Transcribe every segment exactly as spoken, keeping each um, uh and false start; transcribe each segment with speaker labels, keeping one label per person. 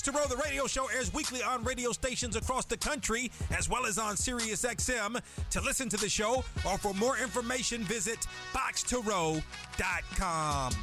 Speaker 1: To Row, the radio show airs weekly on radio stations across the country, as well as on Sirius X M. To listen to the show or for more information, visit box to row dot com.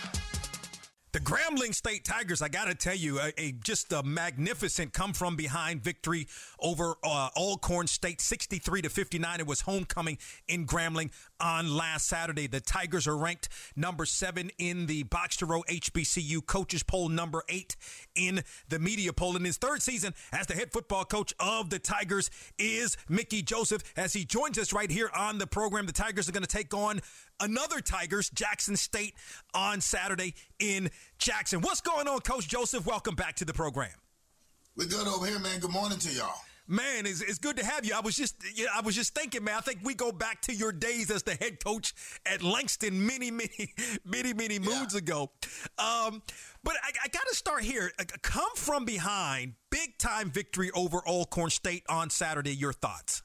Speaker 1: The Grambling State Tigers, I got to tell you, a, a just a magnificent come-from-behind victory over uh, Alcorn State, sixty-three to fifty-nine. It was homecoming in Grambling on last Saturday. The Tigers are ranked number seven in the Box to Row H B C U coaches poll, number eight in the media poll. In his third season as the head football coach of the Tigers is Mickey Joseph. As he joins us right here on the program, the Tigers are going to take on another Tigers, Jackson State, on Saturday in Jackson. What's going on, Coach Joseph? Welcome back to the program.
Speaker 2: We're good over here, man. Good morning to y'all.
Speaker 1: Man, it's, it's good to have you. I was just, you know, I was just thinking, man. I think we go back to your days as the head coach at Langston, many, many, many, many moons yeah. ago. Um, but I, I got to start here. Come from behind, big time victory over Alcorn State on Saturday. Your thoughts?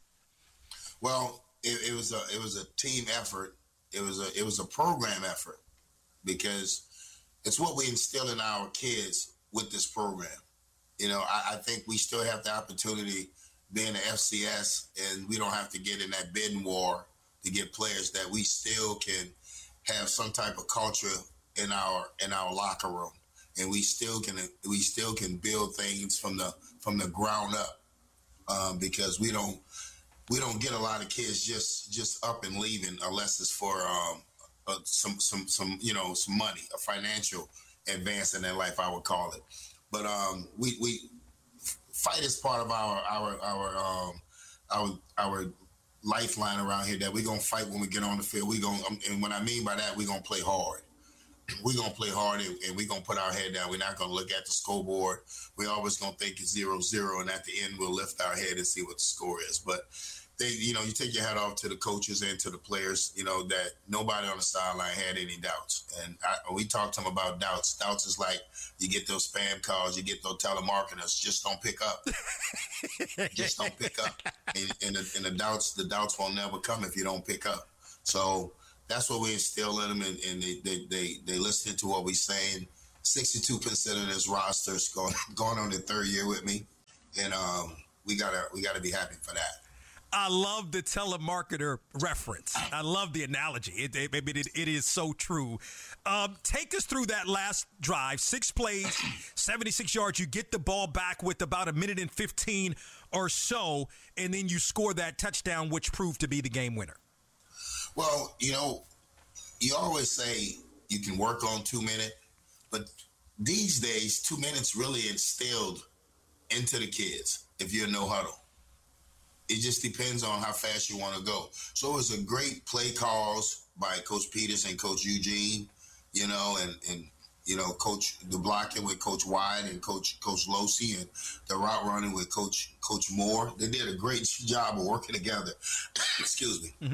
Speaker 2: Well, it, it was a, it was a team effort. It was a, it was a program effort because it's what we instill in our kids with this program. You know, I, I think we still have the opportunity being an F C S, and we don't have to get in that bidding war to get players, that we still can have some type of culture in our in our locker room, and we still can we still can build things from the from the ground up, um, because we don't we don't get a lot of kids just just up and leaving unless it's for um, uh, some some some you know some money, a financial advance in their life, I would call it. But um, we we fight is part of our our our um, our our lifeline around here. That we're gonna fight when we get on the field. We gonna um, and what I mean by that, we're gonna play hard. We're gonna play hard, and, and we're gonna put our head down. We're not gonna look at the scoreboard. We're always gonna think it's zero zero, and at the end we'll lift our head and see what the score is. But they, you know, you take your hat off to the coaches and to the players. You know that nobody on the sideline had any doubts, and I, we talked to them about doubts. Doubts is like you get those spam calls, you get those telemarketers. Just don't pick up. Just don't pick up, and, and, the, and the doubts, the doubts will never come if you don't pick up. So that's what we instill in them, and, and they, they they they listen to what we're saying. sixty-two percent of this roster's going going on their third year with me, and um, we gotta we gotta be happy for that.
Speaker 1: I love the telemarketer reference. I love the analogy. It, it, it, it is so true. Um, take us through that last drive. Six plays, seventy-six yards. You get the ball back with about a minute and fifteen or so, and then you score that touchdown, which proved to be the game winner.
Speaker 2: Well, you know, you always say you can work on two minutes, but these days, two minutes really instilled into the kids if you're no huddle. It just depends on how fast you want to go. So it was a great play calls by Coach Peters and Coach Eugene, you know, and, and you know, Coach the blocking with Coach Wide and Coach Coach Losey, and the route running with Coach Coach Moore. They did a great job of working together. Excuse me. Mm-hmm.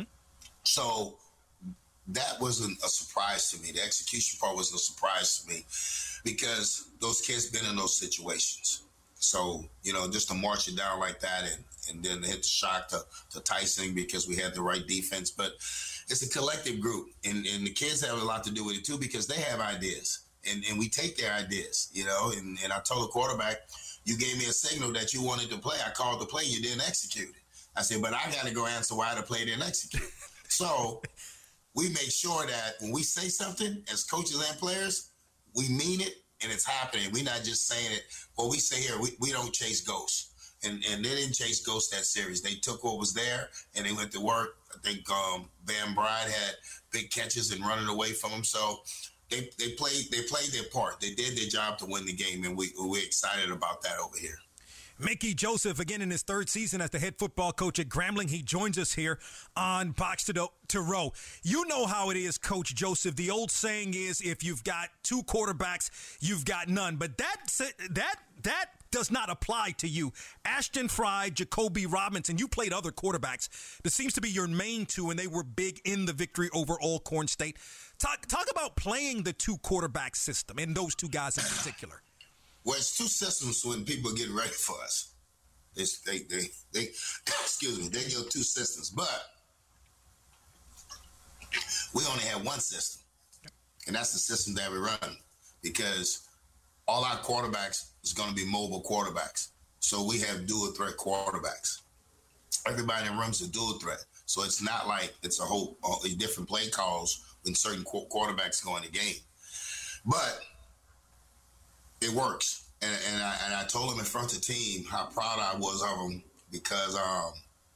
Speaker 2: So that wasn't a surprise to me. The execution part wasn't a surprise to me because those kids been in those situations. So, you know, just to march it down like that and, and then hit the shock to, to Tyson because we had the right defense. But it's a collective group, and, and the kids have a lot to do with it too because they have ideas, and, and we take their ideas, you know. And, and I told the quarterback, you gave me a signal that you wanted to play. I called the play, you didn't execute it. I said, but I got to go answer why the play didn't execute. So we make sure that when we say something as coaches and players, we mean it. And it's happening. We're not just saying it. What we say here, we, we don't chase ghosts. And and they didn't chase ghosts that series. They took what was there and they went to work. I think um, Van Bride had big catches and running away from them. So they they played they played their part. They did their job to win the game, and we, we're excited about that over here.
Speaker 1: Mickey Joseph, again in his third season as the head football coach at Grambling. He joins us here on Box to, Do- to Row. You know how it is, Coach Joseph. The old saying is, if you've got two quarterbacks, you've got none. But that that that does not apply to you. Ashton Fry, Jacoby Robinson, you played other quarterbacks. This seems to be your main two, and they were big in the victory over Alcorn State. Talk, talk about playing the two quarterback system, and those two guys in particular.
Speaker 2: Well, it's two systems when people get ready for us. It's, they, they, they, excuse me, they go two systems, but we only have one system, and that's the system that we run because all our quarterbacks is going to be mobile quarterbacks. So we have dual threat quarterbacks. Everybody in the room is a dual threat. So it's not like it's a whole uh, different play calls when certain qu- quarterbacks go in the game. But it works. And, and, I, and I told them in front of the team how proud I was of them because um,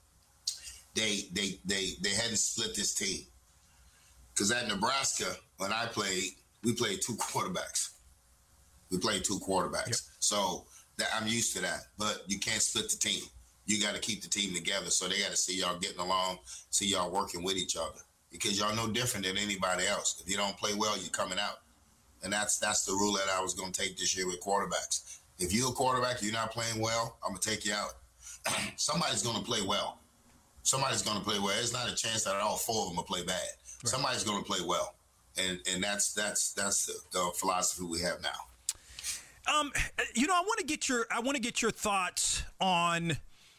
Speaker 2: they, they, they, they hadn't split this team. Because at Nebraska, when I played, we played two quarterbacks. We played two quarterbacks. Yep. So that, I'm used to that. But you can't split the team. You got to keep the team together. So they got to see y'all getting along, see y'all working with each other. Because y'all no different than anybody else. If you don't play well, you're coming out. And that's that's the rule that I was going to take this year with quarterbacks. If you're a quarterback, you're not playing well, I'm going to take you out. Somebody's going to play well. Somebody's going to play well. There's not a chance that all four of them will play bad. Right. Somebody's going to play well. And and that's that's that's the, the philosophy we have now.
Speaker 1: Um, you know, I want to get your I want to get your thoughts on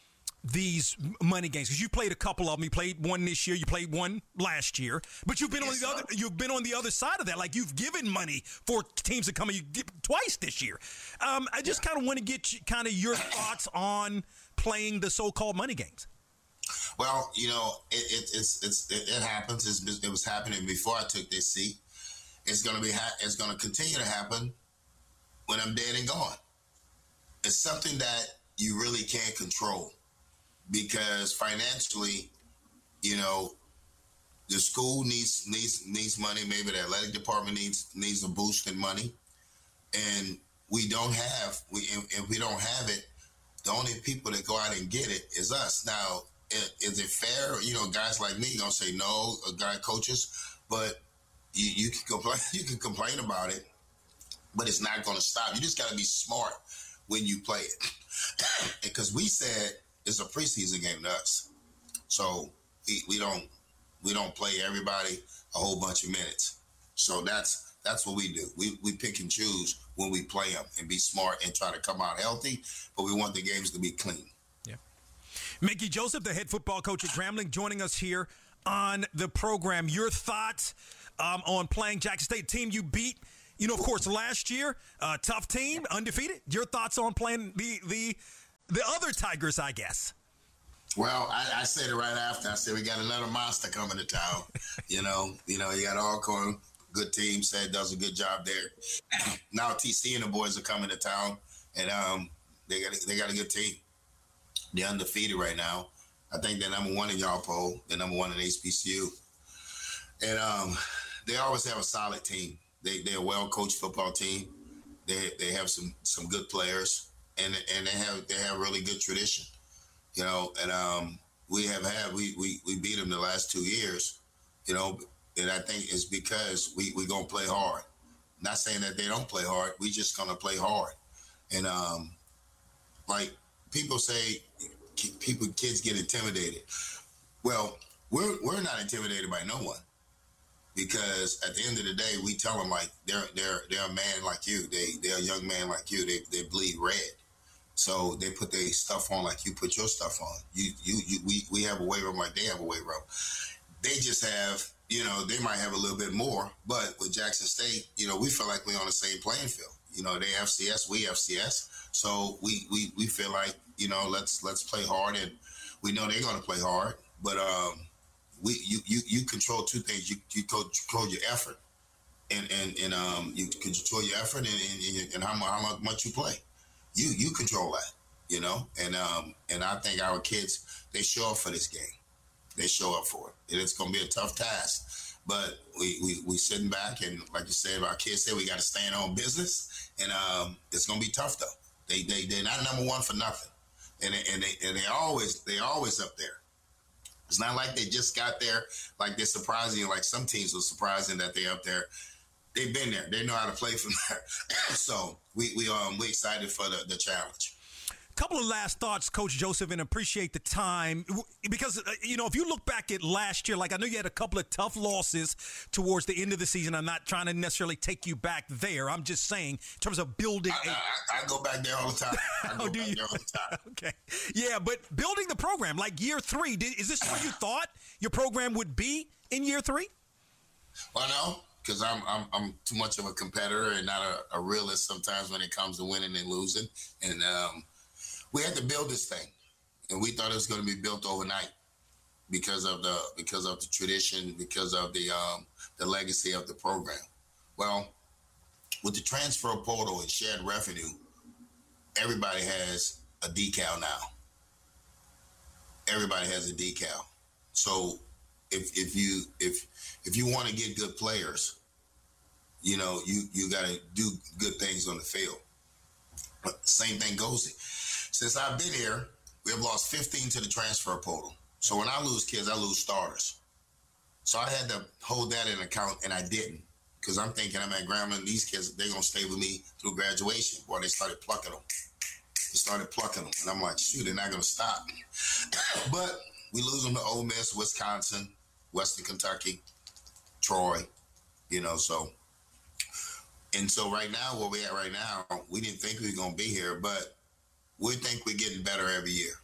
Speaker 1: these money games, because you played a couple of them. You played one this year, you played one last year, but you've been yes, on the sir. other you've been on the other side of that. Like, you've given money for teams that come in, you did twice this year. Um, I just yeah. kind of want to get you, kind of your thoughts on playing the so-called money games.
Speaker 2: Well, you know, it, it it's it's it, it happens. It's, it was happening before I took this seat. It's gonna be ha- it's gonna continue to happen when I'm dead and gone. It's something that you really can't control. Because financially, you know, the school needs needs needs money. Maybe the athletic department needs needs a boost in money, and we don't have we if we don't have it. The only people that go out and get it is us. Now, is it fair? You know, guys like me gonna say no, guy coaches, but you, you can complain. You can complain about it, but it's not gonna stop. You just gotta be smart when you play it, because we said. It's a preseason game to us, so we, we don't we don't play everybody a whole bunch of minutes. So that's that's what we do. We we pick and choose when we play them and be smart and try to come out healthy. But we want the games to be clean.
Speaker 1: Yeah. Mickey Joseph, the head football coach at Grambling, joining us here on the program. Your thoughts um, on playing Jackson State, team you beat. You know, of course, last year, uh, tough team, undefeated. Your thoughts on playing the the. The other Tigers, I guess.
Speaker 2: Well, I, I said it right after. I said we got another monster coming to town. you know, you know, you got Alcorn, good team. Said does a good job there. Now T C and the boys are coming to town, and um, they got they got a good team. They're undefeated right now. I think they're number one in y'all poll. They're number one in H B C U, and um, they always have a solid team. They they're a well coached football team. They they have some some good players. And and they have they have really good tradition, you know. And um, we have had we, we we beat them the last two years, you know. And I think it's because we we gonna play hard. Not saying that they don't play hard. We just gonna play hard. And um, like people say, people kids get intimidated. Well, we're we're not intimidated by no one, because at the end of the day, we tell them like they're they're they're a man like you. They they're a young man like you. They they bleed red. So they put their stuff on like you put your stuff on. You, you, you, we, we have a weight room like they have a weight room. They just have, you know, they might have a little bit more, but with Jackson State, you know, we feel like we're on the same playing field. You know, they F C S, we F C S. So we, we, we feel like, you know, let's, let's play hard, and we know they're going to play hard, but um, we, you, you, you control two things. You, you control your effort, and, and, and um, you control your effort and, and, and how, how much you play. You you control that, you know, and um and I think our kids, they show up for this game, they show up for it, and it's gonna be a tough task. But we we we sitting back, and like you said, our kids said we got to stand on business, and um it's gonna be tough though. They they they're not number one for nothing, and they, and they and they always they always up there. It's not like they just got there, like they're surprising, like some teams were surprising that they're up there. They've been there. They know how to play from there. So we we um we excited for the, the challenge.
Speaker 1: Couple of last thoughts, Coach Joseph, and appreciate the time. Because, uh, you know, if you look back at last year, like I know you had a couple of tough losses towards the end of the season. I'm not trying to necessarily take you back there. I'm just saying in terms of building.
Speaker 2: I,
Speaker 1: a-
Speaker 2: I, I go back there all the time. I go
Speaker 1: oh, do
Speaker 2: back
Speaker 1: you?
Speaker 2: there all the time.
Speaker 1: Okay. Yeah, but building the program, like year three, did, is this where you thought your program would be in year three?
Speaker 2: Well, no. because I'm, I'm I'm too much of a competitor and not a, a realist sometimes when it comes to winning and losing. And um, we had to build this thing, and we thought it was going to be built overnight because of the because of the tradition, because of the um, the legacy of the program. Well, with the transfer portal and shared revenue, everybody has a decal now. Everybody has a decal. So if if you if if you want to get good players, you know, you you got to do good things on the field. But same thing goes. Since I've been here, we have lost fifteen to the transfer portal. So when I lose kids, I lose starters. So I had to hold that in account, and I didn't, because I'm thinking, I'm at Grambling, these kids, they're going to stay with me through graduation. Boy, they started plucking them. They started plucking them. And I'm like, shoot, they're not going to stop. But we lose them to Ole Miss, Wisconsin, Western Kentucky, Troy, you know, so. And so right now, where we're at right now, we didn't think we were going to be here, but we think we're getting better every year.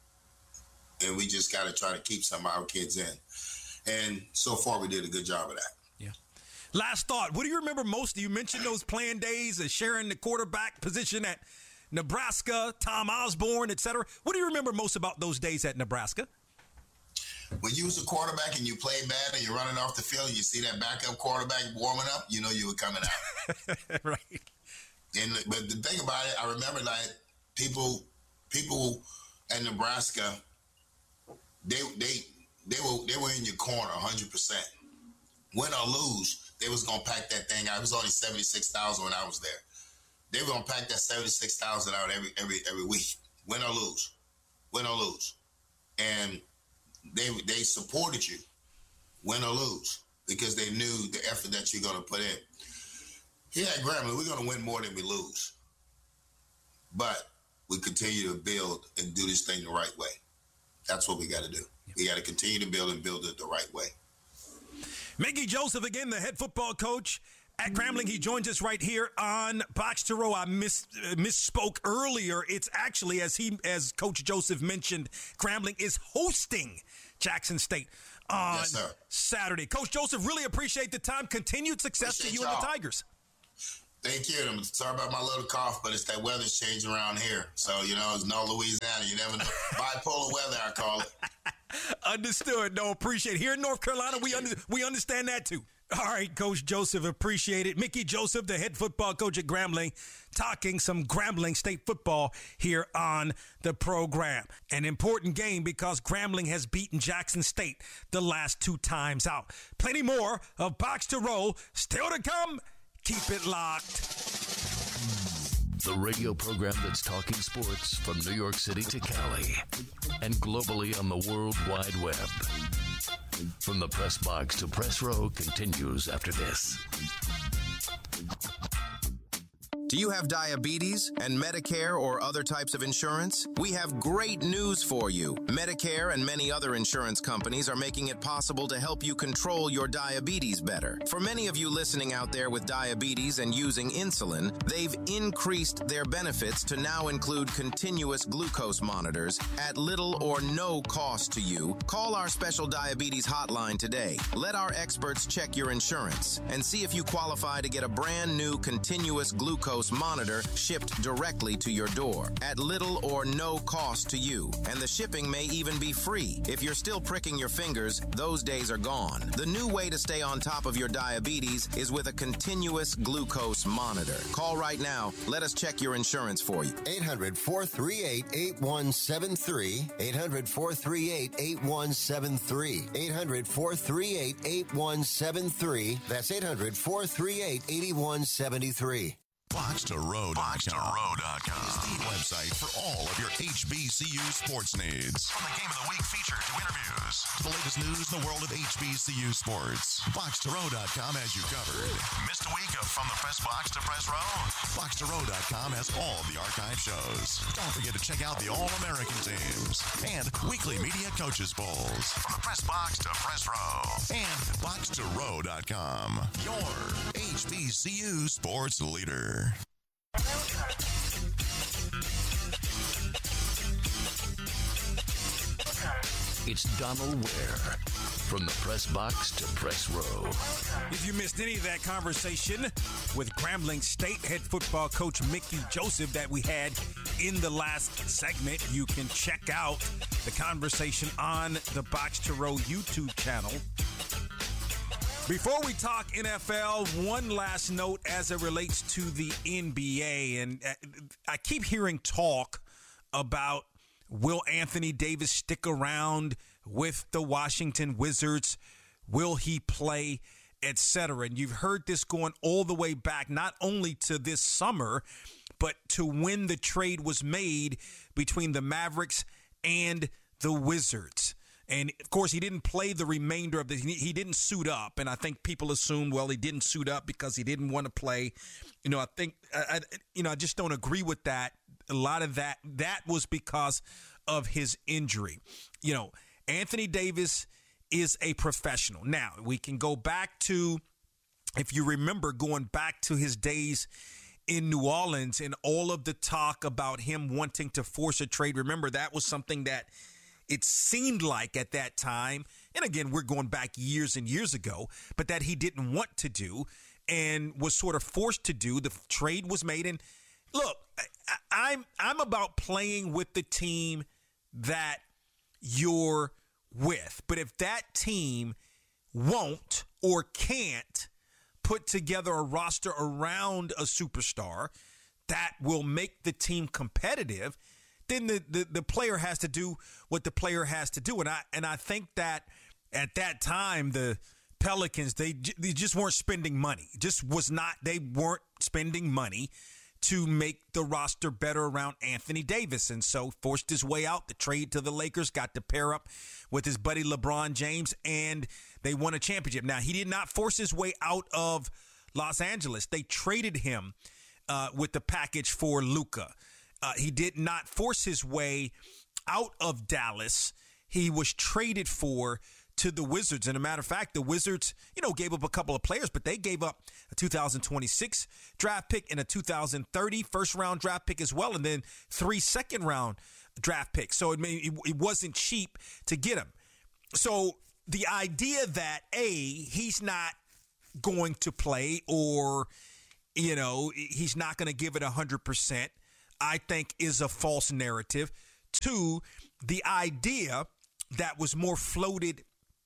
Speaker 2: And we just got to try to keep some of our kids in. And so far, we did a good job of that.
Speaker 1: Yeah. Last thought. What do you remember most? You mentioned those playing days of sharing the quarterback position at Nebraska, Tom Osborne, et cetera. What do you remember most about those days at Nebraska?
Speaker 2: When you was a quarterback and you played bad and you're running off the field and you see that backup quarterback warming up, you know you were coming out.
Speaker 1: Right.
Speaker 2: And but the thing about it, I remember that people people at Nebraska, they they they were they were in your corner one hundred percent. Win or lose, they was gonna pack that thing out. It was only seventy-six thousand when I was there. They were gonna pack that seventy-six thousand out every every every week. Win or lose, win or lose, and they they supported you, win or lose, because they knew the effort that you're gonna put in. Here at Grambling, we're gonna win more than we lose, but we continue to build and do this thing the right way. That's what we got to do. Yep. We got to continue to build and build it the right way.
Speaker 1: Mickey Joseph, again, the head football coach at Grambling. He joins us right here on Box to Row. I miss, uh, misspoke earlier. It's actually, as he, as Coach Joseph mentioned, Grambling is hosting Jackson State on
Speaker 2: yes, sir.
Speaker 1: Saturday. Coach Joseph, really appreciate the time. Continued success appreciate to you y'all. and the Tigers.
Speaker 2: Thank you. I'm sorry about my little cough, but it's that weather's changing around here. So, you know, it's no Louisiana. You never know. Bipolar weather, I call it.
Speaker 1: Understood. No, appreciate it. Here in North Carolina, we under, we understand that too. All right, Coach Joseph, appreciate it. Mickey Joseph, the head football coach at Grambling, talking some Grambling State football here on the program. An important game because Grambling has beaten Jackson State the last two times out. Plenty more of Box to Roll still to come. Keep it locked.
Speaker 3: The radio program that's talking sports from New York City to Cali and globally on the World Wide Web. From the press box to press row continues after this.
Speaker 4: Do you have diabetes and Medicare or other types of insurance? We have great news for you. Medicare and many other insurance companies are making it possible to help you control your diabetes better. For many of you listening out there with diabetes and using insulin, they've increased their benefits to now include continuous glucose monitors at little or no cost to you. Call our special diabetes hotline today. Let our experts check your insurance and see if you qualify to get a brand new continuous glucose monitor shipped directly to your door at little or no cost to you. And the shipping may even be free. If you're still pricking your fingers, those days are gone. The new way to stay on top of your diabetes is with a continuous glucose monitor. Call right now. Let us check your insurance for you.
Speaker 5: eight hundred, four three eight, eight one seven three. eight hundred, four three eight, eight one seven three. eight hundred, four three eight, eight one seven three. That's eight hundred, four three eight, eight one seven three.
Speaker 6: Box to Row dot com is the website for all of your H B C U sports needs. From the Game of the Week feature to interviews, to the latest news in the world of H B C U sports, Box to Row dot com has you covered. Missed a week of From the Press Box to Press Row? Box to Row dot com has all the archive shows. Don't forget to check out the All-American teams and weekly media coaches polls. From the Press Box to Press Row and Box to Row dot com, your H B C U sports leader.
Speaker 3: It's Donald Ware From the press box to press row.
Speaker 1: If you missed any of that conversation with Grambling State head football coach Mickey Joseph that we had in the last segment, you can check out the conversation on the Box to Row YouTube channel. Before we talk N F L, one last note as it relates to the N B A. And I keep hearing talk about will Anthony Davis stick around with the Washington Wizards? Will he play, et cetera? And you've heard this going all the way back, not only to this summer, but to when the trade was made between the Mavericks and the Wizards. And, of course, he didn't play the remainder of the – he didn't suit up. And I think people assumed, well, he didn't suit up because he didn't want to play. You know, I think I, – you know, I just don't agree with that. A lot of that, that was because of his injury. You know, Anthony Davis is a professional. Now, we can go back to – if you remember going back to his days in New Orleans and all of the talk about him wanting to force a trade. Remember, that was something that – it seemed like at that time, and again, we're going back years and years ago, but that he didn't want to do and was sort of forced to do. The trade was made. And look, I, I'm I'm about playing with the team that you're with. But if that team won't or can't put together a roster around a superstar that will make the team competitive, then the, the, the player has to do what the player has to do. And I and I think that at that time, the Pelicans, they, they just weren't spending money. Just was not, they weren't spending money to make the roster better around Anthony Davis. And so forced his way out. The trade to the Lakers, got to pair up with his buddy LeBron James, and they won a championship. Now, he did not force his way out of Los Angeles. They traded him uh, with the package for Luka. Uh, he did not force his way out of Dallas. He was traded for to the Wizards. And a matter of fact, the Wizards, you know, gave up a couple of players, but they gave up a two thousand twenty-six draft pick and a two thousand thirty first round draft pick as well, and then three second round draft picks. So it, may, it, it wasn't cheap to get him. So the idea that, A, he's not going to play or, you know, he's not going to give it one hundred percent, I think is a false narrative. Two, the idea that was more floated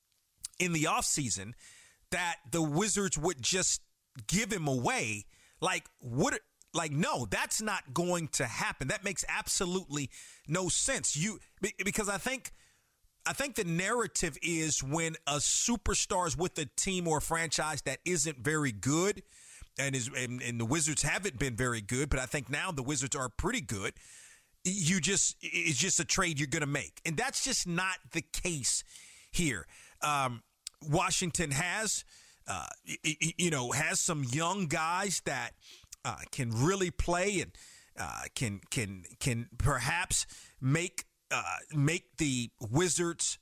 Speaker 1: in the offseason that the Wizards would just give him away. Like, what? Like, no, that's not going to happen. That makes absolutely no sense. You because I think I think the narrative is when a superstar is with a team or a franchise that isn't very good, and is and, and the Wizards haven't been very good, but I think now the Wizards are pretty good. You just it's just a trade you're going to make, and that's just not the case here. Um, Washington has, uh, you know, has some young guys that uh, can really play and uh, can can can perhaps make uh, make the Wizards,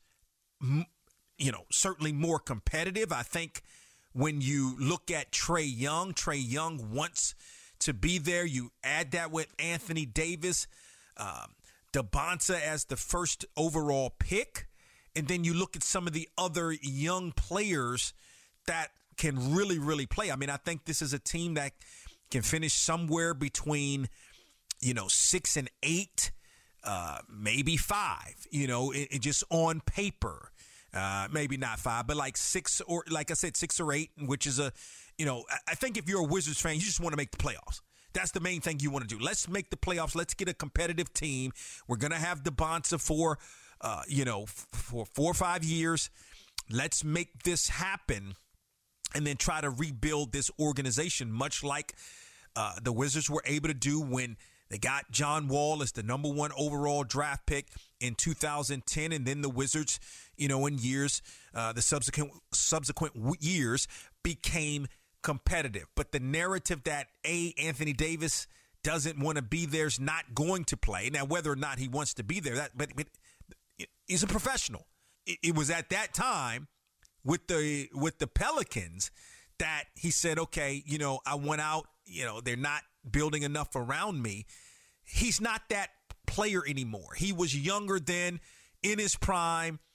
Speaker 1: you know, certainly more competitive. I think when you look at Trae Young, Trae Young wants to be there. You add that with Anthony Davis. Um, Dabonsa as the first overall pick, and then you look at some of the other young players that can really, really play. I mean, I think this is a team that can finish somewhere between, you know, six and eight, uh, maybe five, you know, it, it just on paper. Uh, maybe not five, but like six or, like I said, six or eight, which is a, you know, I, I think if you're a Wizards fan, you just want to make the playoffs. That's the main thing you want to do. Let's make the playoffs. Let's get a competitive team. We're going to have Dabonsa for, uh, you know, f- for four or five years. Let's make this happen and then try to rebuild this organization, much like uh, the Wizards were able to do when they got John Wall as the number one overall draft pick in two thousand ten. And then the Wizards, you know, in years, uh, the subsequent subsequent years became competitive. But the narrative that, A, Anthony Davis doesn't want to be there, is not going to play. Now, whether or not he wants to be there, that but, but he's a professional. It, it was at that time with the with the Pelicans that he said, okay, you know, I went out, you know, they're not building enough around me. He's not that player anymore. He was younger then, in his prime.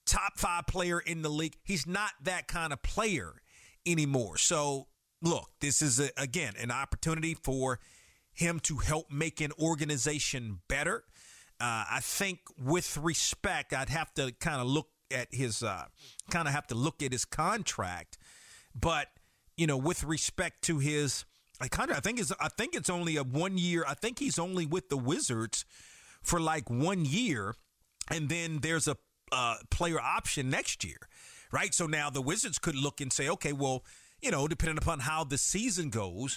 Speaker 1: top five player in the league. He's not that kind of player anymore. So, look, this is, a, again, an opportunity for him to help make an organization better. Uh, I think with respect, I'd have to kind of look at his, uh, kind of have to look at his contract. But, you know, with respect to his I contract, I think it's, I think it's only a one year. I think he's only with the Wizards for like one year. And then there's a uh, player option next year, right? So now the Wizards could look and say, okay, well, you know, depending upon how the season goes,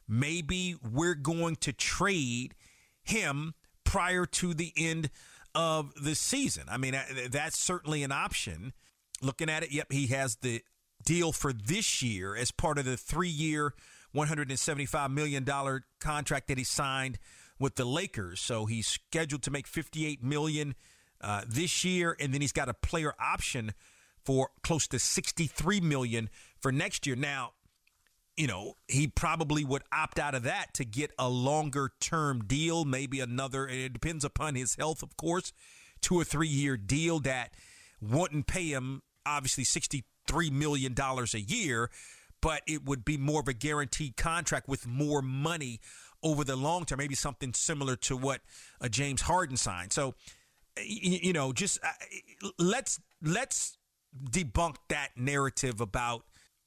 Speaker 1: maybe we're going to trade him prior to the end of the season. I mean, that's certainly an option. Looking at it, yep, he has the deal for this year as part of the three-year, one hundred seventy-five million dollars contract that he signed with the Lakers. So he's scheduled to make fifty-eight million dollars uh, this year, and then he's got a player option for close to sixty-three million dollars for next year. Now, you know, he probably would opt out of that to get a longer-term deal, maybe another, and it depends upon his health, of course, two or three-year deal that wouldn't pay him, obviously, sixty-three million dollars a year, but it would be more of a guaranteed contract with more money over the long term, maybe something similar to what uh, James Harden signed. So, you, you know, just uh, let's let's debunk that narrative about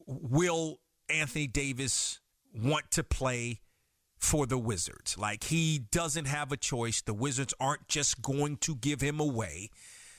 Speaker 1: will Anthony Davis want to play for the Wizards. Like, he doesn't have a choice. The Wizards aren't just going to give him away.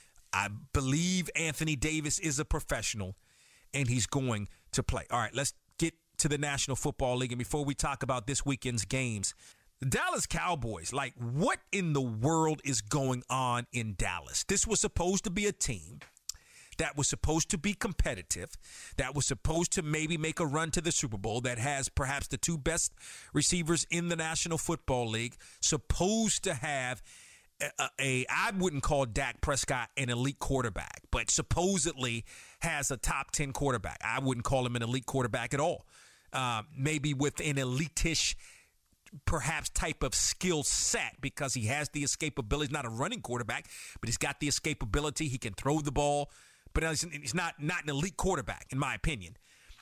Speaker 1: I believe Anthony Davis is a professional, and he's going to play. All right, let's get to the National Football League. And before we talk about this weekend's games, the Dallas Cowboys, like, what in the world is going on in Dallas? This was supposed to be a team that was supposed to be competitive, that was supposed to maybe make a run to the Super Bowl, that has perhaps the two best receivers in the National Football League, supposed to have a, a I wouldn't call Dak Prescott an elite quarterback, but supposedly has a top ten quarterback. I wouldn't call him an elite quarterback at all. Uh, maybe with an elite-ish, perhaps, type of skill set, because he has the escapability. He's not a running quarterback, but he's got the escapability. He can throw the ball, but he's not, not an elite quarterback, in my opinion.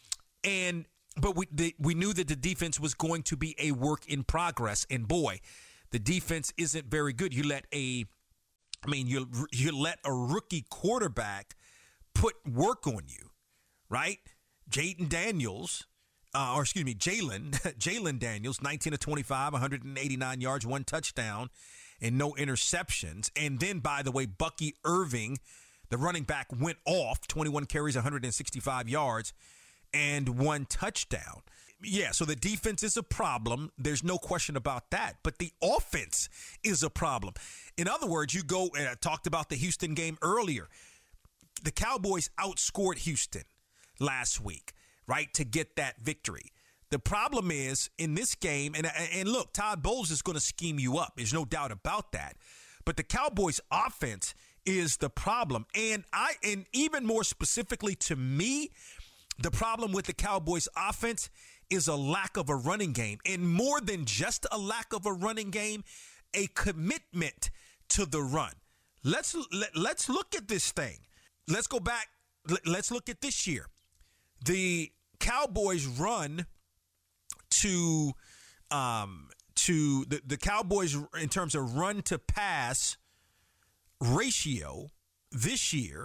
Speaker 1: And but we the, we knew that the defense was going to be a work in progress, and boy, the defense isn't very good. You let a, I mean, you you let a rookie quarterback put work on you, right? Jayden Daniels, uh, or excuse me, Jalen, Jalen Daniels, nineteen of twenty-five, one hundred eighty-nine yards, one touchdown, and no interceptions. And then, by the way, Bucky Irving, the running back, went off, twenty-one carries, one hundred sixty-five yards, and one touchdown. Yeah, so the defense is a problem. There's no question about that. But the offense is a problem. In other words, you go, and I talked about the Houston game earlier. The Cowboys outscored Houston last week, right, to get that victory. The problem is, in this game, and, and look, Todd Bowles is going to scheme you up. There's no doubt about that. But the Cowboys' offense is the problem. And I, and even more specifically to me, the problem with the Cowboys' offense is a lack of a running game. And more than just a lack of a running game, a commitment to the run. Let's let, let's look at this thing. Let's go back. Let's look at this year. The Cowboys run to um, to the, the Cowboys in terms of run to pass ratio this year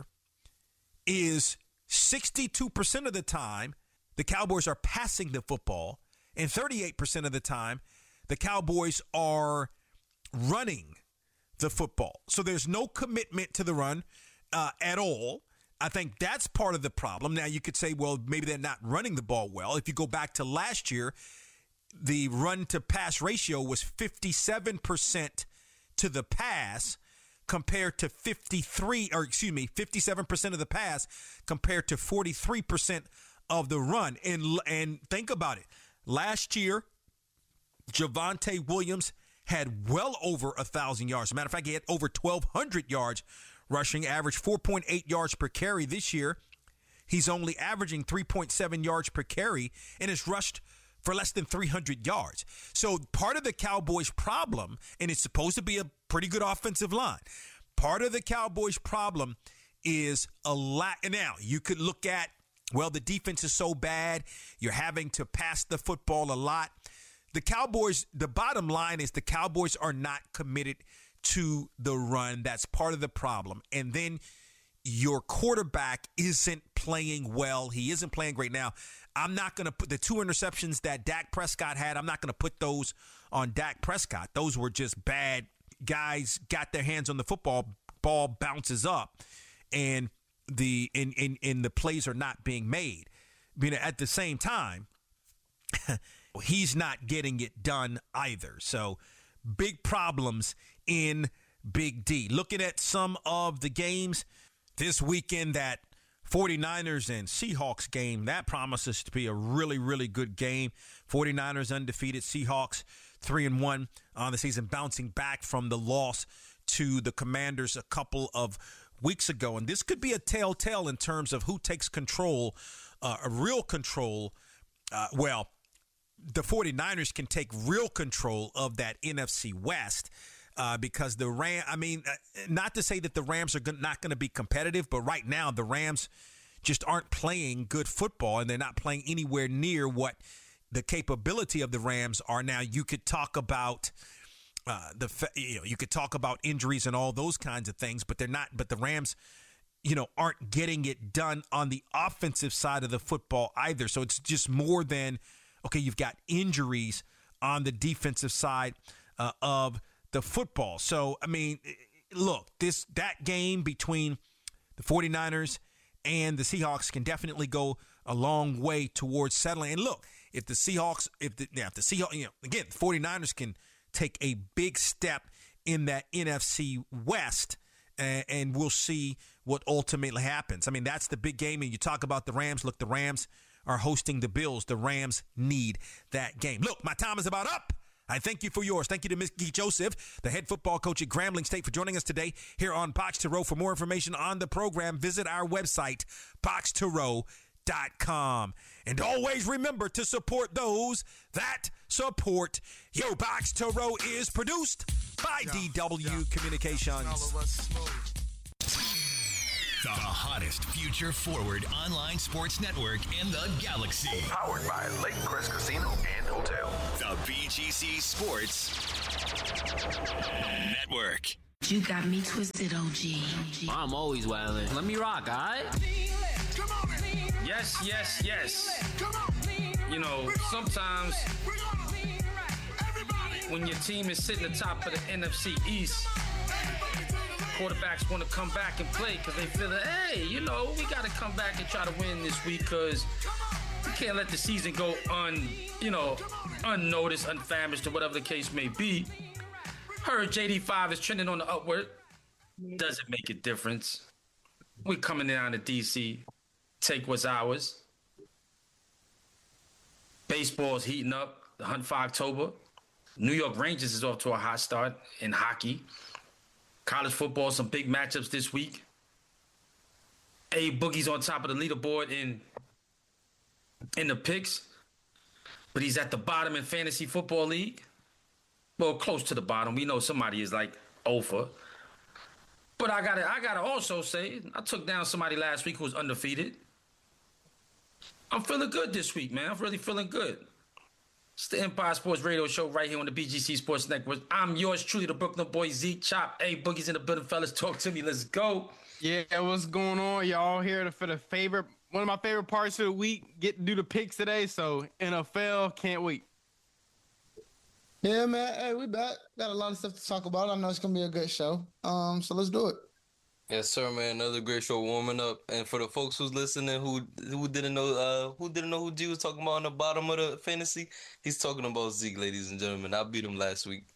Speaker 1: is sixty-two percent of the time the Cowboys are passing the football, and thirty-eight percent of the time the Cowboys are running the football. So there's no commitment to the run uh, at all. I think that's part of the problem. Now, you could say, well, maybe they're not running the ball well. If you go back to last year, the run-to-pass ratio was fifty-seven percent to the pass compared to fifty-three, or excuse me, fifty-seven percent of the pass compared to forty-three percent of the run. And, and think about it. Last year, Javonte Williams had well over one thousand yards. As a matter of fact, he had over twelve hundred yards rushing, averaged four point eight yards per carry. This year, he's only averaging three point seven yards per carry and has rushed for less than three hundred yards. So part of the Cowboys' problem, and it's supposed to be a pretty good offensive line, part of the Cowboys' problem is a lot. And now you could look at, well, the defense is so bad, you're having to pass the football a lot. The Cowboys, the bottom line is the Cowboys are not committed to the run. That's part of the problem. And then your quarterback isn't playing well. He isn't playing great. Now, I'm not going to put the two interceptions that Dak Prescott had, I'm not going to put those on Dak Prescott. Those were just bad. Guys got their hands on the football, ball bounces up, and the in in, in the plays are not being made. But at the same time, he's not getting it done either. So big problems in Big D. Looking at some of the games this weekend, that 49ers and Seahawks game, that promises to be a really, really good game. 49ers undefeated, Seahawks three and one on the season, bouncing back from the loss to the Commanders a couple of weeks ago. And this could be a telltale in terms of who takes control, uh, a real control. Uh, well, the 49ers can take real control of that N F C West. Uh, because the Ram, I mean, uh, not to say that the Rams are go- not going to be competitive, but right now the Rams just aren't playing good football, and they're not playing anywhere near what the capability of the Rams are. Now, you could talk about uh, the, you know, you could talk about injuries and all those kinds of things, but they're not. But the Rams, you know, aren't getting it done on the offensive side of the football either. So it's just more than okay. You've got injuries on the defensive side uh, of the football. So, I mean, look, this that game between the 49ers and the Seahawks can definitely go a long way towards settling. And look, if the Seahawks, if the, yeah, if the Seahawks, you know, again, the 49ers can take a big step in that N F C West, and, and we'll see what ultimately happens. I mean, that's the big game. And you talk about the Rams. Look, the Rams are hosting the Bills. The Rams need that game. Look, my time is about up. I thank you for yours. Thank you to Mickey Joseph, the head football coach at Grambling State, for joining us today here on Box to Row. For more information on the program, visit our website, box to row dot com. And always remember to support those that support you. Box to Row is produced by yeah, D W yeah. Communications.
Speaker 3: The hottest future-forward online sports network in the galaxy.
Speaker 7: Powered by Lake Crest Casino and Hotel.
Speaker 3: The B G C Sports Network.
Speaker 8: You got me twisted, O G.
Speaker 9: I'm always wildin'. Let me rock, all right?
Speaker 10: Yes, yes, yes. You know, sometimes when your team is sitting atop of the N F C East, quarterbacks want to come back and play because they feel that, hey, you know, we got to come back and try to win this week because we can't let the season go un, you know, unnoticed, unfamished, or whatever the case may be. Heard J D five is trending on the upward. Doesn't make a difference. We're coming down to D C. Take what's ours. Baseball's heating up. The hunt for October. New York Rangers is off to a hot start in hockey. College football, some big matchups this week. A Boogie's on top of the leaderboard in, in the picks, but he's at the bottom in Fantasy Football League. Well, close to the bottom. We know somebody is like over. But I gotta, I gotta also say, I took down somebody last week who was undefeated. I'm feeling good this week, man. I'm really feeling good. It's the Empire Sports Radio Show right here on the B G C Sports Network. I'm yours truly, the Brooklyn boy, Zeke Chop. Hey, Boogie's in the building, fellas. Talk to me. Let's go.
Speaker 11: Yeah, what's going on? Y'all here for the favorite, one of my favorite parts of the week. Get to do the picks today, so N F L, can't wait.
Speaker 12: Yeah, man. Hey, we back. Got a lot of stuff to talk about. I know it's going to be a good show. Um, so let's do it.
Speaker 13: Yes, sir, man. Another great show warming up. And for the folks who's listening who who didn't know uh who didn't know who G was talking about on the bottom of the fantasy, he's talking about Zeke, ladies and gentlemen. I beat him last week.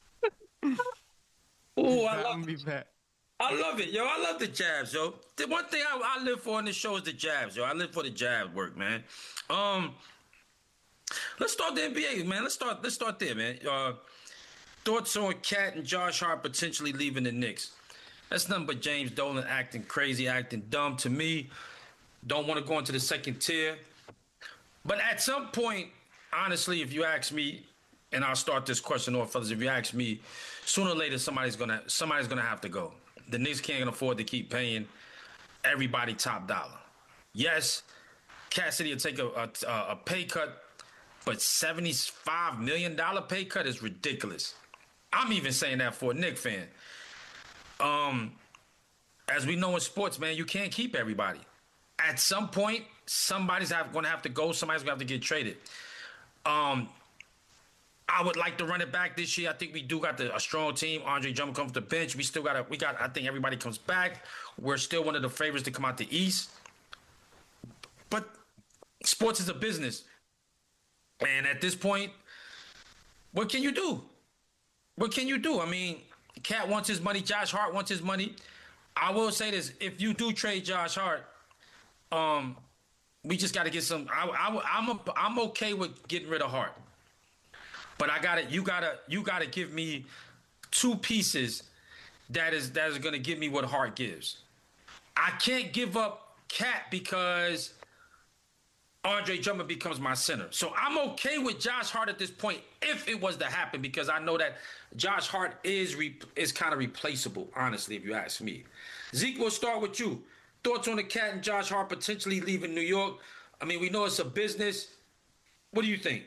Speaker 10: Oh, I love it. I love it, yo. I love the jabs, yo. The one thing I, I live for in this show is the jabs, yo. I live for the jab work, man. Um, let's start the N B A, man. Let's start. Let's start there, man. Uh, thoughts on Cat and Josh Hart potentially leaving the Knicks? That's nothing but James Dolan acting crazy, acting dumb to me. Don't want to go into the second tier. But at some point, honestly, if you ask me, and I'll start this question off, fellas, if you ask me, sooner or later somebody's gonna somebody's gonna have to go. The Knicks can't afford to keep paying everybody top dollar. Yes, Cat City will take a, a, a pay cut, but seventy-five million dollars pay cut is ridiculous. I'm even saying that for a Knicks fan. Um, as we know in sports, man, you can't keep everybody. At some point, somebody's going to have to go. Somebody's going to have to get traded. Um, I would like to run it back this year. I think we do got the, a strong team. Andre Drummond comes to the bench. We still got to, we got, I think everybody comes back. We're still one of the favorites to come out the East. But sports is a business. And at this point, what can you do? What can you do? I mean, Cat wants his money. Josh Hart wants his money. I will say this. If you do trade Josh Hart, um, we just got to get some. I, I, I'm a, I'm okay with getting rid of Hart. But I got to you got to you got to give me two pieces that is that is going to give me what Hart gives. I can't give up Cat because Andre Drummond becomes my center. So I'm okay with Josh Hart at this point if it was to happen, because I know that Josh Hart is re- is kind of replaceable, honestly, if you ask me. Zeke, we'll start with you. Thoughts on the Cat and Josh Hart potentially leaving New York? I mean, we know it's a business. What do you think?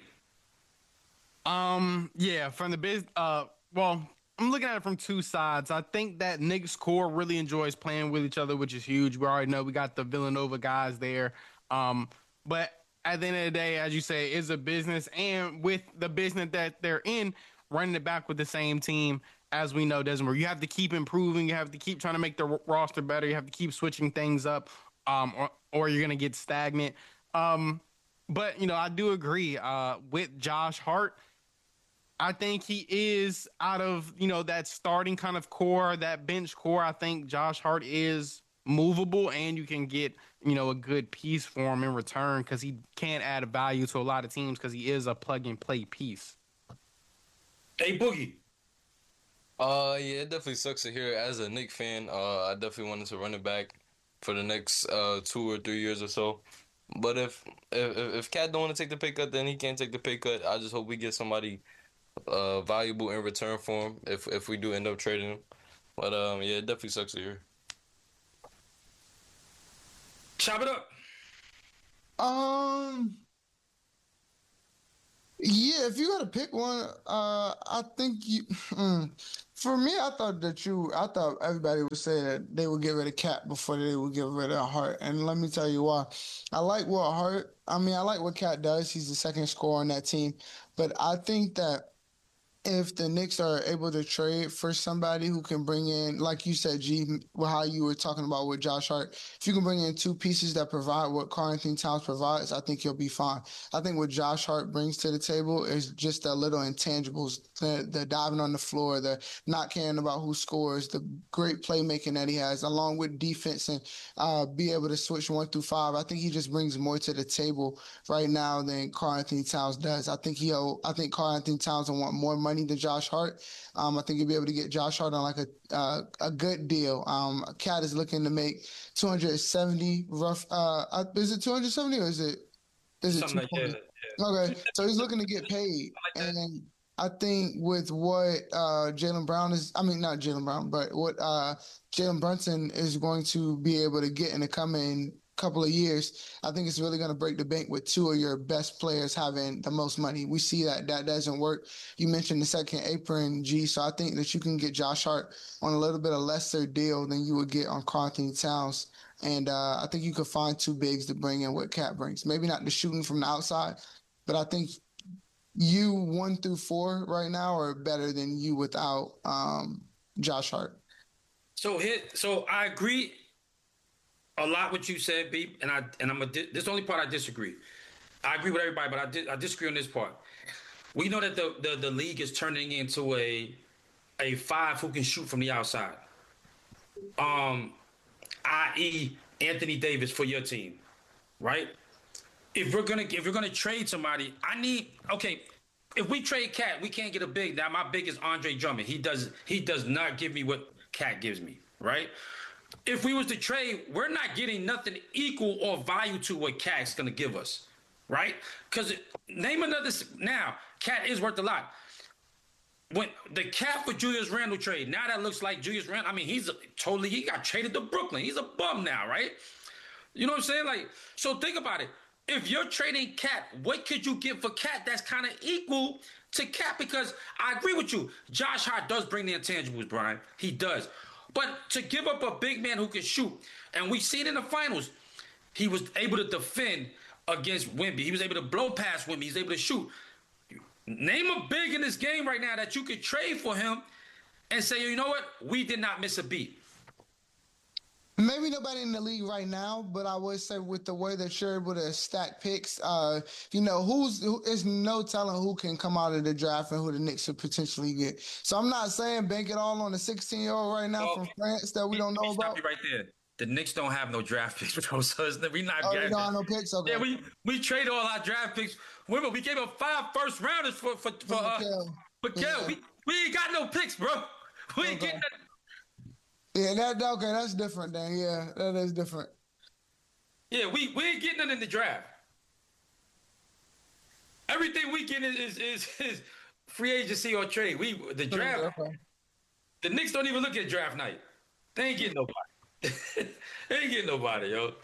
Speaker 11: Um, yeah, from the biz, uh, well, I'm looking at it from two sides. I think that Knicks core really enjoys playing with each other, which is huge. We already know we got the Villanova guys there. Um, but at the end of the day, as you say, it's a business, and with the business that they're in, running it back with the same team, as we know, doesn't work. You have to keep improving. You have to keep trying to make the r- roster better. You have to keep switching things up, um, or, or you're going to get stagnant. Um, but, you know, I do agree uh, with Josh Hart. I think he is out of, you know, that starting kind of core, that bench core. I think Josh Hart is movable, and you can get, you know, a good piece for him in return, because he can add a value to a lot of teams because he is a plug-and-play piece.
Speaker 10: Hey, Boogie.
Speaker 13: Uh, yeah, it definitely sucks to hear. As a Knicks fan, uh, I definitely wanted to run it back for the next uh, two or three years or so. But if if if Cat don't want to take the pay cut, then he can't take the pay cut. I just hope we get somebody uh, valuable in return for him if if we do end up trading him. But um, yeah, it definitely sucks to hear.
Speaker 10: Chop it up.
Speaker 12: Um. Yeah, if you got to pick one, uh, I think you. Mm, for me, I thought that you. I thought everybody would say that they would get rid of Cat before they would get rid of Hart, and let me tell you why. I like what Hart. I mean, I like what Cat does. He's the second scorer on that team, but I think that if the Knicks are able to trade for somebody who can bring in, like you said, G, how you were talking about with Josh Hart, if you can bring in two pieces that provide what Karl-Anthony Towns provides, I think you'll be fine. I think what Josh Hart brings to the table is just the little intangibles, the, the diving on the floor, the not caring about who scores, the great playmaking that he has, along with defense and uh, be able to switch one through five. I think he just brings more to the table right now than Karl-Anthony Towns does. I think he'll. I think Karl-Anthony Towns will want more money than Josh Hart. Um, I think you'll be able to get Josh Hart on like a uh, a good deal. Um, Cat is looking to make two hundred seventy rough. Uh, is it two hundred seventy or is it is it
Speaker 10: Something like that. Yeah.
Speaker 12: Okay, so he's looking to get paid, like and I think with what uh, Jaylen Brown is, I mean not Jaylen Brown, but what uh, Jalen Brunson is going to be able to get in the coming couple of years, I think it's really going to break the bank with two of your best players having the most money. We see that that doesn't work. You mentioned the second apron, G, so I think that you can get Josh Hart on a little bit of lesser deal than you would get on Karl-Anthony Towns. And uh, I think you could find two bigs to bring in what Cat brings. Maybe not the shooting from the outside, but I think you one through four right now are better than you without um, Josh Hart.
Speaker 10: So hit. So I agree a lot what you said, Beep, and I and I'm a this is the only part I disagree. I agree with everybody, but I di- I disagree on this part. We know that the, the the league is turning into a a five who can shoot from the outside. Um, that is. Anthony Davis for your team, right? If we're gonna if we're gonna trade somebody, I need okay. If we trade Cat, we can't get a big. Now my big is Andre Drummond. He does he does not give me what Cat gives me, right? If we was to trade, we're not getting nothing equal or value to what Cat's going to give us, right? Because name another – now, Cat is worth a lot. when the cap for Julius Randle trade, now that looks like Julius Randle. I mean, he's a, totally, he got traded to Brooklyn. He's a bum now, right? You know what I'm saying? Like, so think about it. If you're trading Cat, what could you get for Cat that's kind of equal to Cat? Because I agree with you. Josh Hart does bring the intangibles, Brian. He does. But to give up a big man who can shoot, and we see it in the finals, he was able to defend against Wemby. He was able to blow past Wemby. He's able to shoot. Name a big in this game right now that you could trade for him and say, you know what? We did not miss a beat.
Speaker 12: Maybe nobody in the league right now, but I would say with the way that you're able to stack picks, uh, you know, who's who, there's no telling who can come out of the draft and who the Knicks could potentially get. So I'm not saying bank it all on a sixteen-year-old right now well, from France that we don't know about.
Speaker 10: Stop you right there. The Knicks don't have no draft picks, bro. So it's, we not.
Speaker 12: Oh, we don't have no picks. Okay.
Speaker 10: Yeah, we we traded all our draft picks. Remember, we gave up five first rounders for for for uh, Mikal. Yeah. We we ain't got no picks, bro. We ain't okay. getting that.
Speaker 12: Yeah, that okay. That's different, then. Yeah, that is different.
Speaker 10: Yeah, we, we ain't getting none in the draft. Everything we get is is, is is free agency or trade. We the draft. Okay. The Knicks don't even look at draft night. They ain't getting nobody. They ain't getting nobody, yo.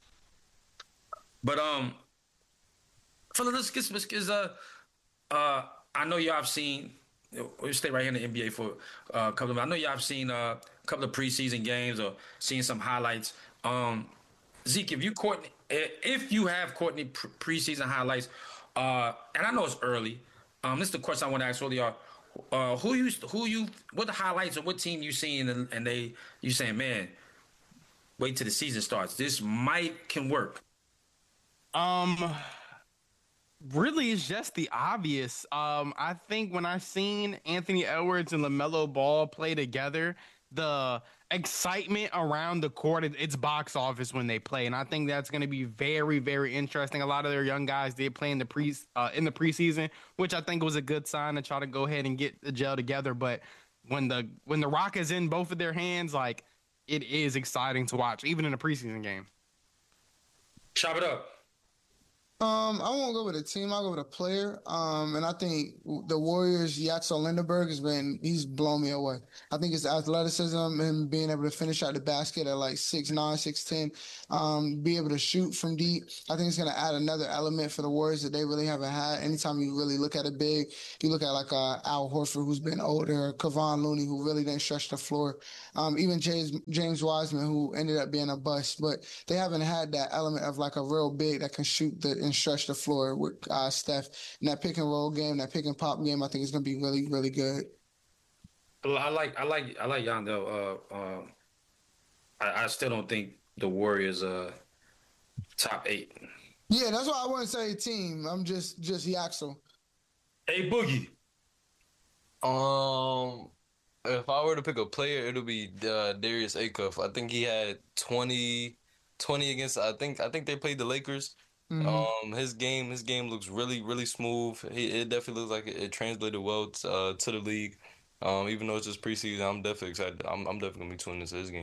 Speaker 10: But um, fella, let's get let's get uh uh. I know y'all have seen. We'll stay right here in the N B A for uh, a couple of. I know y'all have seen uh, a couple of preseason games or seen some highlights. Um, Zeke, if you caught, if you have caught any preseason highlights, uh, and I know it's early. Um, this is the question I want to ask all y'all. Uh, who you, who you, what the highlights of what team you seen, and, and they, you saying, man, wait till the season starts. This might can work.
Speaker 11: Um. Really, it's just the obvious. Um, I think when I seen Anthony Edwards and LaMelo Ball play together, the excitement around the court, it, it's box office when they play, and I think that's going to be very, very interesting. A lot of their young guys did play in the pre uh, in the preseason, which I think was a good sign to try to go ahead and get the gel together. But when the when the rock is in both of their hands, like it is exciting to watch, even in a preseason game.
Speaker 10: Chop it up.
Speaker 12: Um, I won't go with a team. I'll go with a player. Um, and I think the Warriors, Yatso Lindenberg has been, he's blown me away. I think it's athleticism and being able to finish out the basket at like six nine, six ten, um, be able to shoot from deep. I think it's going to add another element for the Warriors that they really haven't had. Anytime you really look at it big, you look at like uh, Al Horford, who's been older, Kevon Looney, who really didn't stretch the floor, um, even James, James Wiseman, who ended up being a bust. But they haven't had that element of like a real big that can shoot the and stretch the floor with uh, Steph. And that pick and roll game, that pick and pop game, I think is going to be really, really good.
Speaker 10: I like, I like, I like Yandel. Uh, uh, I, I still don't think the Warriors uh top eight.
Speaker 12: Yeah, that's why I wouldn't say team. I'm just, just Yaxel.
Speaker 10: Hey, Boogie.
Speaker 13: Um, if I were to pick a player, it'll be uh, Darius Acuff. I think he had twenty, twenty against. I think, I think they played the Lakers. Mm-hmm. Um, his game, his game looks really, really smooth. He, it definitely looks like it, it translated well to, uh, to the league. Um, even though it's just preseason, I'm definitely excited. I'm, I'm definitely gonna be tuning into his game.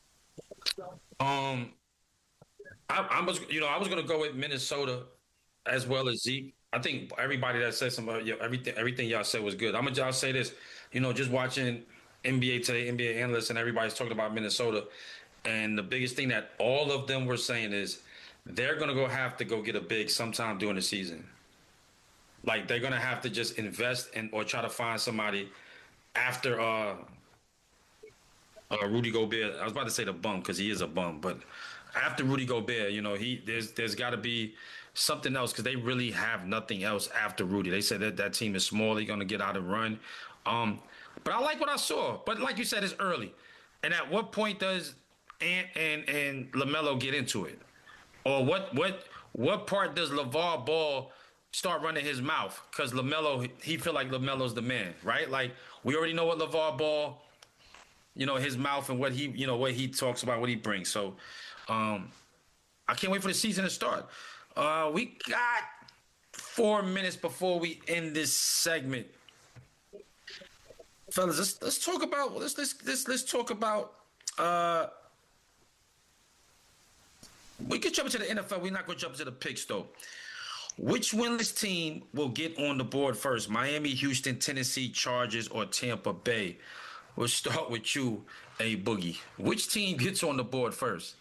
Speaker 10: Um, I, I was, you know, I was gonna go with Minnesota as well as Zeke. I think everybody that said some, uh, everything, everything y'all said was good. I'm gonna just say this, you know, just watching N B A Today, N B A analysts, and everybody's talking about Minnesota, and the biggest thing that all of them were saying is, they're going to go have to go get a big sometime during the season. Like, they're going to have to just invest in or try to find somebody after uh, uh, Rudy Gobert. I was about to say the bum because he is a bum. But after Rudy Gobert, you know, he there's there's got to be something else because they really have nothing else after Rudy. They said that that team is small. They're going to get out and run. Um, but I like what I saw. But like you said, it's early. And at what point does Ant and, and LaMelo get into it? Or what what what part does LeVar Ball start running his mouth? Because LaMelo, he feel like LaMelo's the man, right? Like, we already know what LeVar Ball, you know, his mouth and what he, you know, what he talks about, what he brings. So um, I can't wait for the season to start. Uh, we got four minutes before we end this segment. Fellas, let's let's talk about let's let's let's, let's talk about uh we could jump into the N F L. We're not going to jump into the picks, though. Which winless team will get on the board first? Miami, Houston, Tennessee, Chargers, or Tampa Bay? We'll start with you, A Boogie. Which team gets on the board first?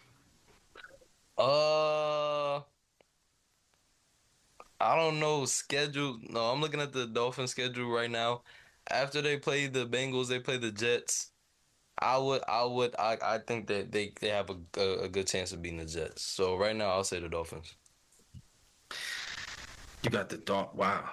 Speaker 13: Uh, I don't know. Schedule. No, I'm looking at the Dolphins schedule right now. After they play the Bengals, they play the Jets. I would, I would, I, I think that they, they have a, a, a good chance of beating the Jets. So right now, I'll say the Dolphins.
Speaker 10: You got the dog. Wow.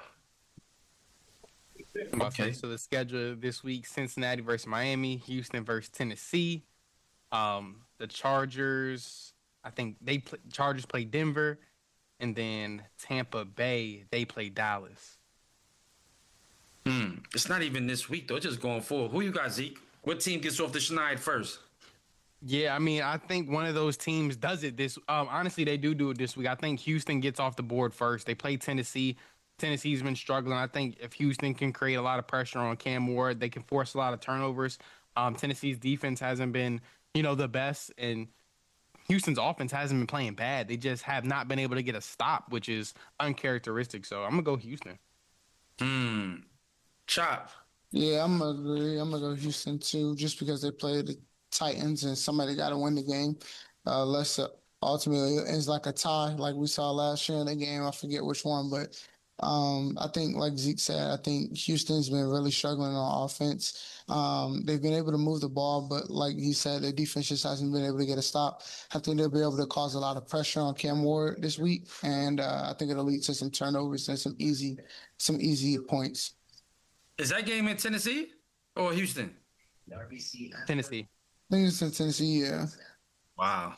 Speaker 11: Okay. So the schedule this week: Cincinnati versus Miami, Houston versus Tennessee. Um, the Chargers. I think they play, Chargers play Denver, and then Tampa Bay they play Dallas.
Speaker 10: Hmm. It's not even this week though. It's just going forward. Who you got, Zeke? What team gets off the schneid first?
Speaker 11: Yeah, I mean, I think one of those teams does it this. Um, honestly, they do do it this week. I think Houston gets off the board first. They play Tennessee. Tennessee's been struggling. I think if Houston can create a lot of pressure on Cam Ward, they can force a lot of turnovers. Um, Tennessee's defense hasn't been, you know, the best, and Houston's offense hasn't been playing bad. They just have not been able to get a stop, which is uncharacteristic. So I'm gonna go Houston.
Speaker 10: Hmm. Chop.
Speaker 12: Yeah, I'm gonna agree. I'm gonna go Houston too, just because they play the Titans and somebody got to win the game. Uh, unless uh, ultimately it's like a tie, like we saw last year in the game. I forget which one, but um, I think, like Zeke said, I think Houston's been really struggling on offense. Um, they've been able to move the ball, but like he said, the defense just hasn't been able to get a stop. I think they'll be able to cause a lot of pressure on Cam Ward this week, and uh, I think it'll lead to some turnovers and some easy, some easy points.
Speaker 10: Is that game in Tennessee or Houston?
Speaker 11: Tennessee.
Speaker 12: I think it's in Tennessee, yeah.
Speaker 10: Wow.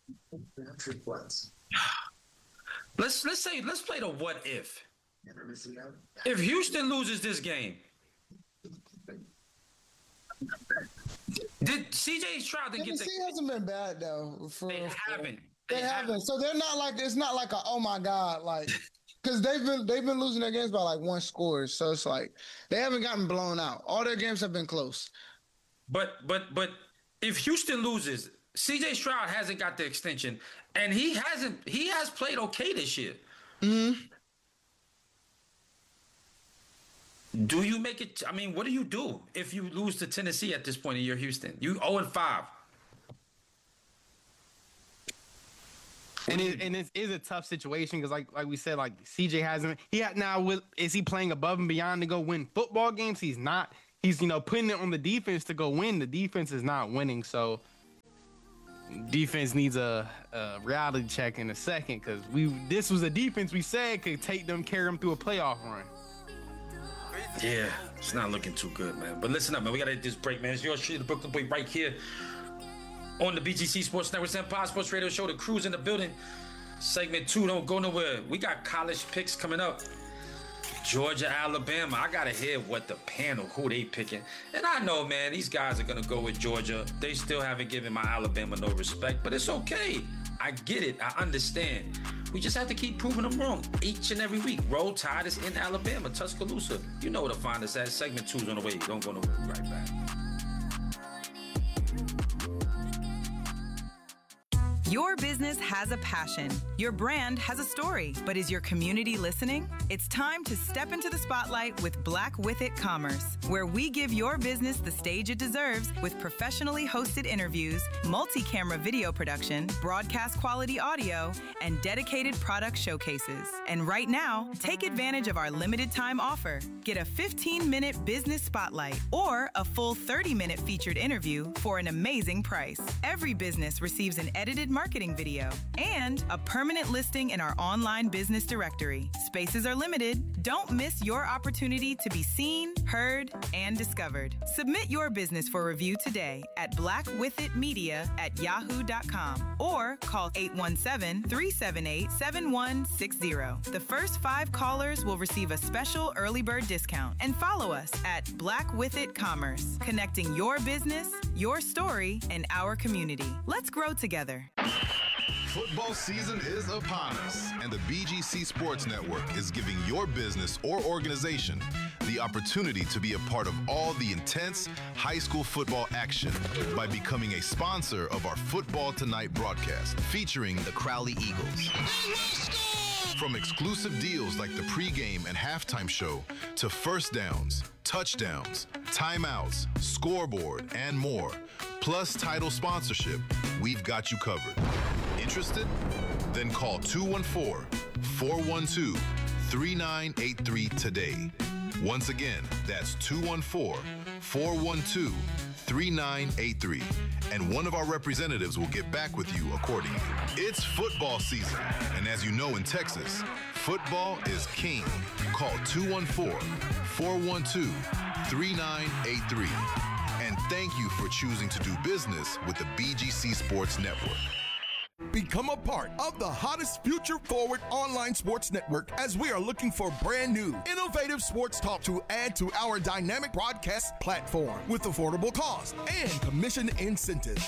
Speaker 10: Let's let's say let's play the what if. If Houston loses this game, did C J Stroud didn't get the
Speaker 12: Tennessee hasn't been bad though. For,
Speaker 10: They
Speaker 12: for,
Speaker 10: haven't.
Speaker 12: They,
Speaker 10: They
Speaker 12: haven't.
Speaker 10: haven't.
Speaker 12: So they're not like it's not like a oh my god like because they've been they've been losing their games by like one score. So it's like they haven't gotten blown out. All their games have been close.
Speaker 10: But but but if Houston loses, C J Stroud hasn't got the extension, and he hasn't. He has played okay this year.
Speaker 12: Mm-hmm.
Speaker 10: Do you make it? I mean, what do you do if you lose to Tennessee at this point in your Houston? You zero and five.
Speaker 11: And it and it is a tough situation because, like like we said, like C J hasn't. He had, now will, is he playing above and beyond to go win football games? He's not. He's you know putting it on the defense to go win. The defense is not winning, so defense needs a, a reality check in a second because we this was a defense we said could take them, carry them through a playoff run.
Speaker 10: Yeah, it's not looking too good, man. But listen up, man. We gotta hit this break, man. It's yours truly, the Brooklyn Boy, right here on the B G C Sports Network, Empire Sports Radio Show. The crew's in the building. Segment two, don't go nowhere. We got college picks coming up. Georgia, Alabama. I gotta hear what the panel, who they picking. And I know, man, these guys are gonna go with Georgia. They still haven't given my Alabama no respect, but it's okay. I get it. I understand. We just have to keep proving them wrong each and every week. Roll Tide is in Alabama, Tuscaloosa. You know where to find us at. Segment two's on the way. Don't go nowhere. Right back.
Speaker 14: Your business has a passion. Your brand has a story. But is your community listening? It's time to step into the spotlight with Black With It Commerce, where we give your business the stage it deserves with professionally hosted interviews, multi-camera video production, broadcast quality audio, and dedicated product showcases. And right now, take advantage of our limited time offer. Get a fifteen minute business spotlight or a full thirty minute featured interview for an amazing price. Every business receives an edited marketing video and a permanent listing in our online business directory. Spaces are limited. Don't miss your opportunity to be seen, heard, and discovered. Submit your business for review today at blackwithitmedia at yahoo dot com or call eight one seven, three seven eight, seven one six zero. The first five callers will receive a special early bird discount. And follow us at Black With It Commerce, connecting your business, your story, and our community. Let's grow together.
Speaker 15: Football season is upon us, and the B G C Sports Network is giving your business or organization the opportunity to be a part of all the intense high school football action by becoming a sponsor of our Football Tonight broadcast featuring the Crowley Eagles. From exclusive deals like the pregame and halftime show to first downs, touchdowns, timeouts, scoreboard, and more, plus title sponsorship, we've got you covered. Interested? Then call two one four, four one two, three nine eight three today. Once again, that's two one four, four one two, three nine eight three, and one of our representatives will get back with you accordingly. It's football season, and as you know in Texas, football is king. Call two one four, four one two, three nine eight three. And thank you for choosing to do business with the B G C Sports Network.
Speaker 16: Become a part of the hottest future forward online sports network as we are looking for brand new, innovative sports talk to add to our dynamic broadcast platform with affordable cost and commission incentives.